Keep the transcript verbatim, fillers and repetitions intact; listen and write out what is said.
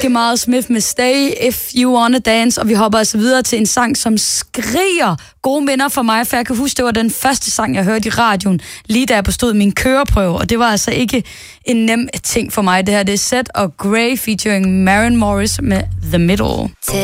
Miles Smith med Stay If You Wanna Dance, og vi hopper altså videre til en sang, som skriger gode minder for mig, for jeg kan huske, det var den første sang, jeg hørte i radioen, lige da jeg bestod min køreprøve, og det var altså ikke en nem ting for mig. Det her, det er Seth og Grey featuring Maren Morris med The Middle.